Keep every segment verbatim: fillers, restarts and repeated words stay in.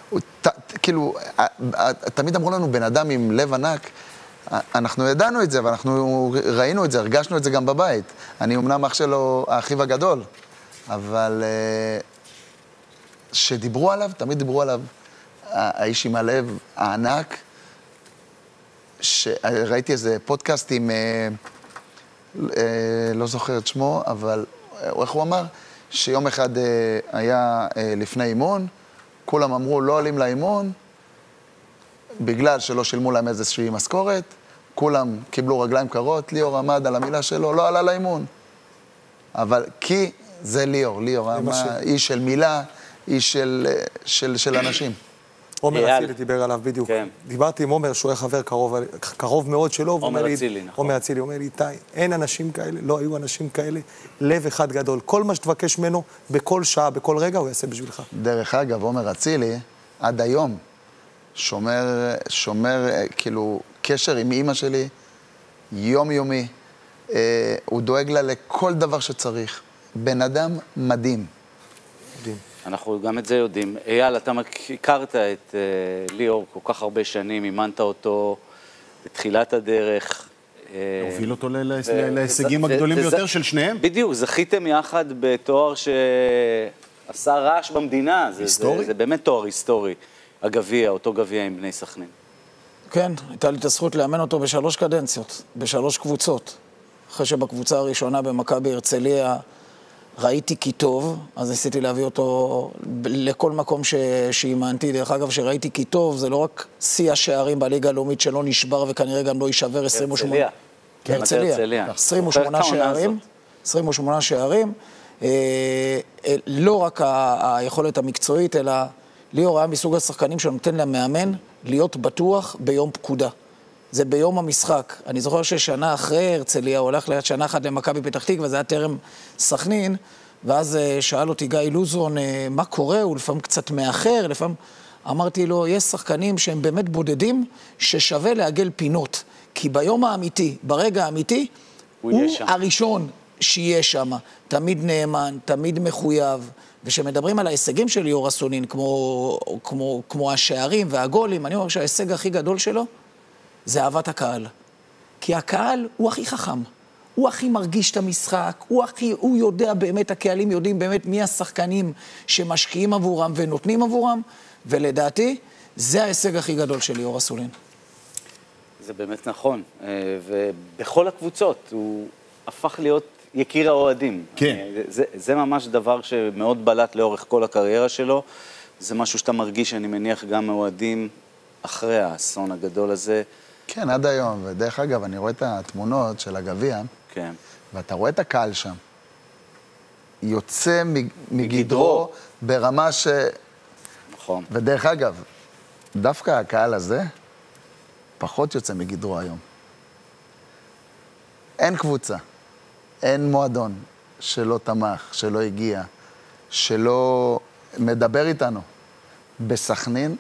הוא, ת, כאילו, תמיד אמרו לנו, בן אדם עם לב ענק, אנחנו ידענו את זה, ואנחנו ראינו את זה, הרגשנו את זה גם בבית. אני אמנם אח שלו, האחיו הגדול, אבל שדיברו עליו, תמיד דיברו עליו, האיש עם הלב הענק, שראיתי איזה פודקאסט עם, לא זוכר את שמו, אבל איך הוא אמר? שיום אחד היה לפני אימון, כולם אמרו לא עולים לאימון, בגלל שלא שילמו להם איזושהי משכורת, כולם קיבלו רגליים קרות, ליאור עמד על המילה שלו, לא עלה לאימון. אבל כי זה ליאור, ליאור, איש של מילה, איש של, של, של אנשים. עומר אצילי דיבר עליו בדיוק. כן. דיברתי עם עומר, שהוא היה חבר קרוב, קרוב מאוד שלו. עומר אצילי, נכון. עומר אצילי, אומר לי, איתי, אין אנשים כאלה, לא היו אנשים כאלה, לב אחד גדול. כל מה שתבקש ממנו, בכל שעה, בכל רגע, הוא יעשה בשבילך. דרך אגב, עומר אצילי, עד היום, שומר, שומר, כאילו, קשר עם אמא שלי, יומיומי. אה, הוא דואג לה לכל דבר שצריך. בן אדם מדהים. מדהים. אנחנו גם את זה יודעים. אייל, אתה הכרת את uh, ליאור כל כך הרבה שנים, אימנת אותו בתחילת הדרך. הוביל אותו להישגים הגדולים ביותר של שניהם? בדיוק, זכיתם יחד בתואר שעשה רעש במדינה. היסטורי? זה באמת תואר היסטורי. הגביע, אותו גביע עם בני סכנין. כן, הייתה לי את הזכות לאמן אותו בשלוש קדנציות, בשלוש קבוצות. אחרי שבקבוצה הראשונה במכבי הרצליה ראיתי כי טוב, אז ניסיתי להביא אותו לכל מקום שאימנתי. דרך אגב, שראיתי כי טוב, זה לא רק שיא השערים בליגה הלאומית שלא נשבר וכנראה גם לא יישבר עשרים ושמונה. הרצליה. הרצליה. עשרים ושמונה שערים. עשרים ושמונה שערים. לא רק היכולת המקצועית, אלא ליאור היה מסוג השחקנים שנותן למאמן להיות בטוח ביום פקודה. זה ביום המשחק. אני זוכר ששנה אחרי הרצליה, הוא הולך שנה אחת למכבי פתח תקווה, זה היה טרם סכנין, ואז שאל אותי גיא לוזון, מה קורה? הוא לפעמים קצת מאחר, לפעמים אמרתי לו, יש שחקנים שהם באמת בודדים, ששווה לעגל פינות, כי ביום האמיתי, ברגע האמיתי, הוא, הוא הראשון שיהיה שם, תמיד נאמן, תמיד מחויב, ושמדברים על ההישגים של ליאור אסולין, כמו, כמו, כמו השערים והגולים, אני אומר שההישג הכי גדול שלו, זה אהבת הקהל. כי הקהל הוא הכי חכם. הוא הכי מרגיש את המשחק, הוא הכי, הוא יודע באמת, הקהלים יודעים באמת מי השחקנים שמשקיעים עבורם ונותנים עבורם, ולדעתי, זה ההישג הכי גדול של ליאור אסולין. זה באמת נכון. ובכל הקבוצות הוא הפך להיות יקיר האוהדים. כן. זה, זה ממש דבר שמאוד בלט לאורך כל הקריירה שלו. זה משהו שאתה מרגיש, אני מניח, גם מאוהדים אחרי האסון הגדול הזה. כן, עד היום. ודרך אגב, אני רואה את התמונות של הגביע, כן. ואתה רואה את הקהל שם. יוצא מגדרו ברמה ש... נכון. ודרך אגב, דווקא הקהל הזה פחות יוצא מגדרו היום. אין קבוצה, אין מועדון שלא תמך, שלא הגיע, שלא מדבר איתנו. בסכנין,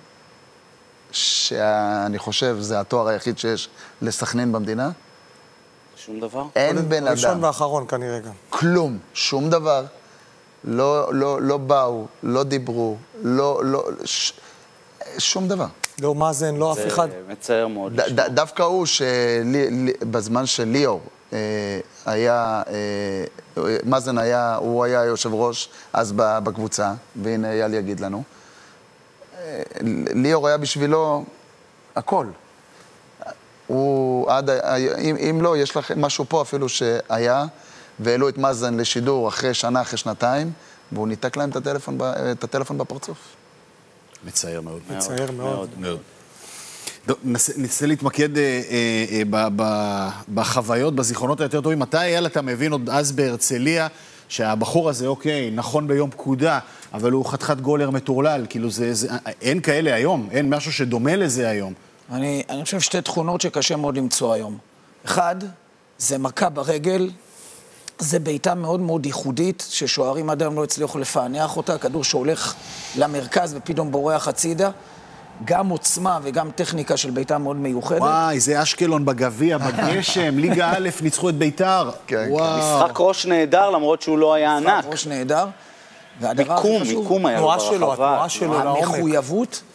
שאני חושב זה התואר היחיד שיש לסכנין במדינה. שום דבר? אין בן אדם. ראשון ואחרון כנראה גם. כלום, שום דבר. לא, לא, לא באו, לא דיברו, לא, לא, ש... שום דבר. לא מאזן, לא אף אחד. זה מצער מאוד. ד, ד, דווקא הוא שבזמן של ליאור אה, היה, אה, מאזן היה, הוא היה יושב ראש אז בקבוצה, והנה אייל יגיד לנו. ליאור היה בשבילו הכל. הוא עד, אם, אם לא, יש לכם משהו פה אפילו שהיה, והעלו את מאזן לשידור אחרי שנה, אחרי שנתיים, והוא ניתק להם את הטלפון, את הטלפון בפרצוף. מצער מאוד. מצער מאוד. מאוד. ננסה להתמקד אה, אה, ב, ב, בחוויות, בזיכרונות היותר טובים. מתי אייל אתה מבין עוד אז בהרצליה, שהבחור הזה, אוקיי, נכון ביום פקודה, אבל הוא חתיכת גולר מטורלל, כאילו זה, זה, אין כאלה היום, אין משהו שדומה לזה היום. אני, אני חושב שתי תכונות שקשה מאוד למצוא היום. אחד, זה מכה ברגל, זה בעיטה מאוד מאוד ייחודית, ששוערים עד היום לא הצליחו לפענח אותה, כדור שהולך למרכז ופתאום בורח הצידה, גם עוצמה וגם טכניקה של ביתר מאוד מיוחדת. וואי, זה אשקלון בגביע, בגשם, ליגה א', ניצחו את ביתר. משחק ראש נהדר, למרות שהוא לא היה ענק. משחק ראש נהדר. מיקום, מיקום היה לו ברחבה. התנועה שלו, המחויבות,